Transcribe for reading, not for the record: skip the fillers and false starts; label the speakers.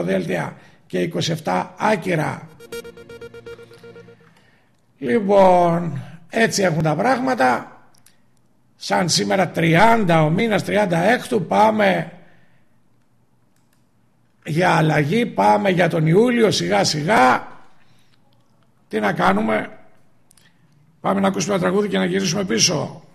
Speaker 1: δέλτια και 27 άκυρα. Λοιπόν, έτσι έχουν τα πράγματα. Σαν σήμερα 30 ο μήνας 36, πάμε για αλλαγή, πάμε για τον Ιούλιο σιγά σιγά. Τι να κάνουμε? Πάμε να ακούσουμε ένα τραγούδι και να γυρίσουμε πίσω.